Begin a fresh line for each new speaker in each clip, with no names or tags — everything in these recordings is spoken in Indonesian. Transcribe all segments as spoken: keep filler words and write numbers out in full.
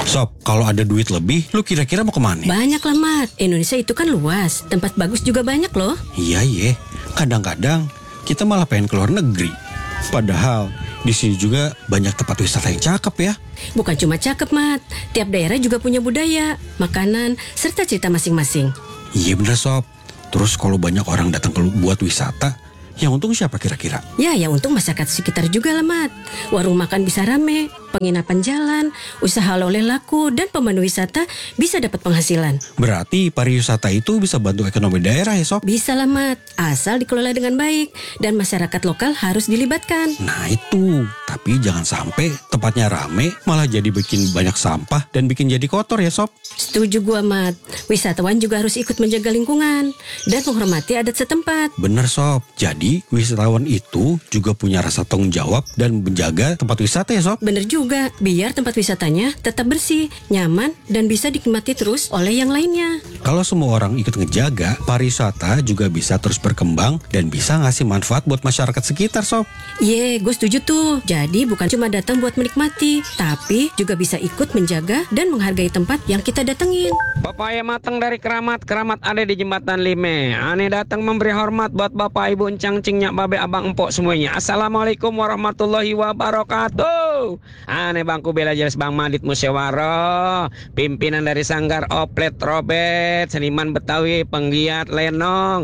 Sob, kalau ada duit lebih, lu kira-kira mau kemana?
Banyak lah, Mat. Indonesia itu kan luas. Tempat bagus juga banyak loh.
Iya, iya. Kadang-kadang kita malah pengen keluar negeri. Padahal di sini juga banyak tempat wisata yang cakep ya.
Bukan cuma cakep, Mat. Tiap daerah juga punya budaya, makanan, serta cerita masing-masing.
Iya bener, Sob. Terus kalau banyak orang datang ke buat wisata, yang untung siapa kira-kira?
Ya, yang untung masyarakat sekitar juga lah, Mat. Warung makan bisa rame, penginapan jalan, usaha oleh laku, dan pemandu wisata bisa dapat penghasilan.
Berarti pariwisata itu bisa bantu ekonomi daerah ya, Sob?
Bisa lah, Mat. Asal dikelola dengan baik, dan masyarakat lokal harus dilibatkan.
Nah itu, tapi jangan sampai tempatnya rame, malah jadi bikin banyak sampah dan bikin jadi kotor ya, Sob?
Setuju gua, Mat. Wisatawan juga harus ikut menjaga lingkungan dan menghormati adat setempat.
Bener, Sob. Jadi wisatawan itu juga punya rasa tanggung jawab dan menjaga tempat wisata ya, Sob?
Bener juga, biar tempat wisatanya tetap bersih, nyaman, dan bisa dinikmati terus oleh yang lainnya.
Kalau semua orang ikut ngejaga, pariwisata juga bisa terus berkembang dan bisa ngasih manfaat buat masyarakat sekitar, Sob.
Ye, gue setuju tuh. Jadi bukan cuma datang buat menikmati, tapi juga bisa ikut menjaga dan menghargai tempat yang kita datengin.
Papaya matang dari keramat, keramat ada di jembatan Lime. Ane datang memberi hormat buat bapak ibu encang cingnya babe abang empok semuanya. Assalamualaikum warahmatullahi wabarakatuh. Ane bangku bela jelas Bang Madit Musyawaro, pimpinan dari Sanggar Oplet Robet, seniman Betawi, penggiat lenong,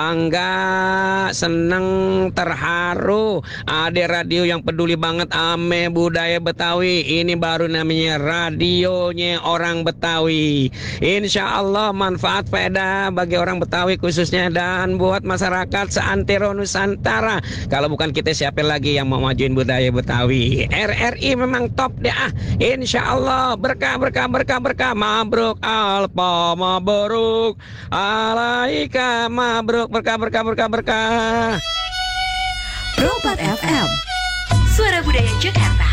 bangga, seneng, terharu. Ada radio yang peduli banget ame budaya Betawi. Ini baru namanya radionya orang Betawi. Insya Allah manfaat faedah bagi orang Betawi khususnya dan buat masyarakat seantero Nusantara. Kalau bukan kita siapa lagi yang mau majuin budaya Betawi? R R I memang top deh ah. Insya Allah berkah berkah berkah berkah. Mabruk alpa mabruk alaika mabruk berkah berkah berkah berkah.
Pro empat F M, Suara Budaya Jakarta.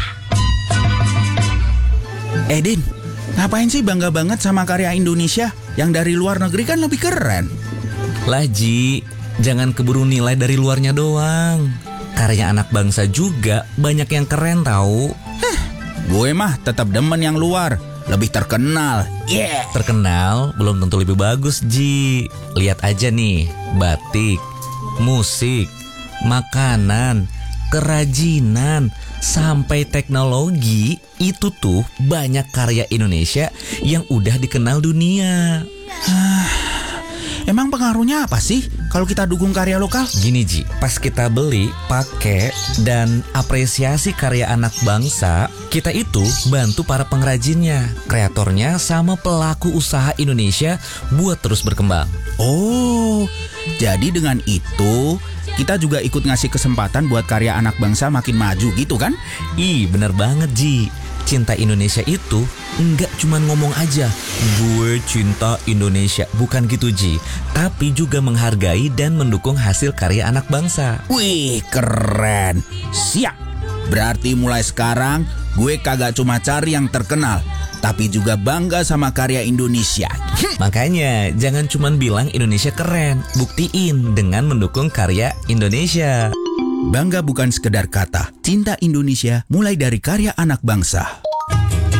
Edin, ngapain sih bangga banget sama karya Indonesia? Yang dari luar negeri kan lebih keren.
Lah Ji, jangan keburu nilai dari luarnya doang. Karya anak bangsa juga banyak yang keren tahu.
Heh, gue mah tetap demen yang luar, lebih terkenal. Yeah.
Terkenal belum tentu lebih bagus Ji. Lihat aja nih, batik, musik, makanan, kerajinan, sampai teknologi, itu tuh banyak karya Indonesia yang udah dikenal dunia.
Emang pengaruhnya apa sih kalau kita dukung karya lokal?
Gini Ji, pas kita beli, pakai, dan apresiasi karya anak bangsa, kita itu bantu para pengrajinnya, kreatornya, sama pelaku usaha Indonesia buat terus berkembang.
Oh, jadi dengan itu kita juga ikut ngasih kesempatan buat karya anak bangsa makin maju gitu kan?
Ih, bener banget Ji. Cinta Indonesia itu enggak cuma ngomong aja, gue cinta Indonesia. Bukan gitu Ji, tapi juga menghargai dan mendukung hasil karya anak bangsa.
Wih, keren. Siap. Berarti mulai sekarang gue kagak cuma cari yang terkenal, tapi juga bangga sama karya Indonesia.
Makanya jangan cuma bilang Indonesia keren, buktiin dengan mendukung karya Indonesia.
Bangga bukan sekedar kata, cinta Indonesia mulai dari karya anak bangsa.